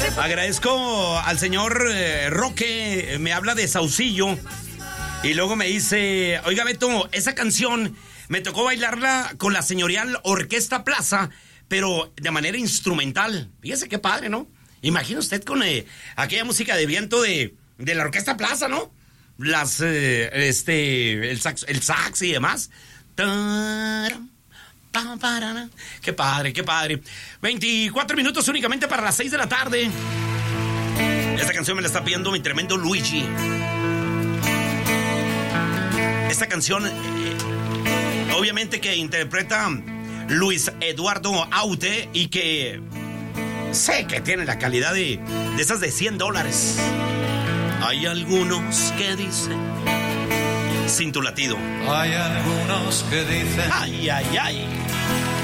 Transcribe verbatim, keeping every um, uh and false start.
Agradezco al señor eh, Roque, me habla de Saucillo. Y luego me dice, oiga Beto, esa canción me tocó bailarla con la señorial Orquesta Plaza, pero de manera instrumental. Fíjese qué padre, ¿no? Imagina usted con eh, aquella música de viento de, de la Orquesta Plaza, ¿no? Las, eh, este, el sax, el sax y demás. Qué padre, qué padre. veinticuatro minutos únicamente para las seis de la tarde. Esta canción me la está pidiendo mi tremendo Luigi. Esta canción, eh, obviamente que interpreta Luis Eduardo Aute y que sé que tiene la calidad de, de esas de cien dólares. Hay algunos que dicen, sin tu latido. Hay algunos que dicen, ay, ay, ay.